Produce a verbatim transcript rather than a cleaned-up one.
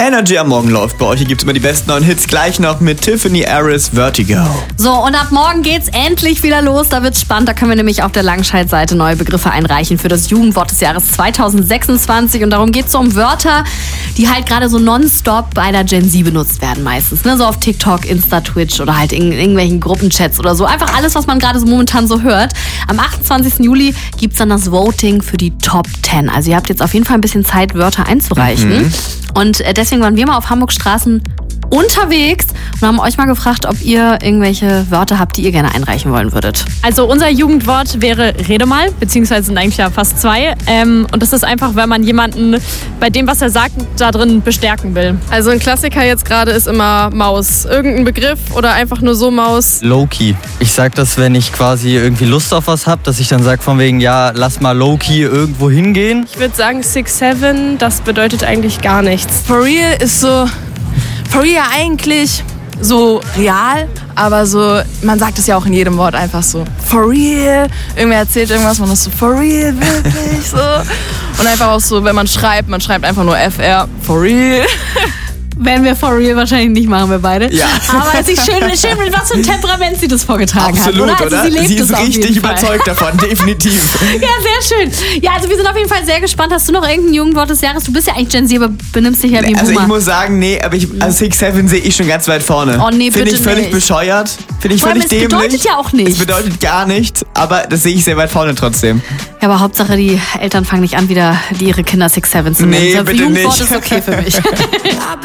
Energy am Morgen läuft bei euch. Hier gibt es immer die besten neuen Hits. Gleich noch mit Tiffany Harris, Vertigo. So, und ab morgen geht's endlich wieder los. Da wird's spannend. Da können wir nämlich auf der Langscheid-Seite neue Begriffe einreichen für das Jugendwort des Jahres zweitausendsechsundzwanzig. Und darum geht's so um Wörter, die halt gerade so nonstop bei der Gen Z benutzt werden meistens. Ne? So auf TikTok, Insta, Twitch oder halt in irgendwelchen Gruppenchats oder so. Einfach alles, was man gerade so momentan so hört. Am achtundzwanzigsten Juli gibt's dann das Voting für die Top zehn. Also ihr habt jetzt auf jeden Fall ein bisschen Zeit, Wörter einzureichen. Mhm. Und deswegen waren wir mal auf Hamburgs Straßen unterwegs und haben euch mal gefragt, ob ihr irgendwelche Wörter habt, die ihr gerne einreichen wollen würdet. Also unser Jugendwort wäre Rede mal, beziehungsweise sind eigentlich ja fast zwei. Ähm, und das ist einfach, wenn man jemanden bei dem, was er sagt, da drin bestärken will. Also ein Klassiker jetzt gerade ist immer Maus. Irgendein Begriff oder einfach nur so Maus. Low-key. Ich sag das, wenn ich quasi irgendwie Lust auf was habe, dass ich dann sag von wegen, ja, lass mal Low-key irgendwo hingehen. Ich würde sagen six seven, das bedeutet eigentlich gar nichts. For real ist so... For real eigentlich so real, aber so, man sagt es ja auch in jedem Wort einfach so, for real. Irgendwer erzählt irgendwas, man ist so, for real, wirklich, so. Und einfach auch so, wenn man schreibt, man schreibt einfach nur F R, for real. Werden wir for real wahrscheinlich nicht machen, wir beide. Ja. Aber es ist schön, schön, mit was für ein Temperament sie das vorgetragen Absolut, hat. Oder? Also oder? sie lebt Sie ist es auf richtig jeden Fall. überzeugt davon, definitiv. Ja, sehr schön. Ja, also wir sind auf jeden Fall sehr gespannt. Hast du noch irgendein Jugendwort des Jahres? Du bist ja eigentlich Gen Z, aber benimmst dich ja wie ein Also Boomer. ich muss sagen, nee, aber ich, also six seven sehe ich schon ganz weit vorne. Oh nee, Finde bitte ich völlig nicht. bescheuert. Finde ich Vor allem, völlig es dämlich. bedeutet ja auch nichts. Es bedeutet gar nichts, aber das sehe ich sehr weit vorne trotzdem. Ja, aber Hauptsache, die Eltern fangen nicht an, wieder die ihre Kinder six seven zu nennen. Nee, Das bitte Jugendwort nicht. ist okay für mich.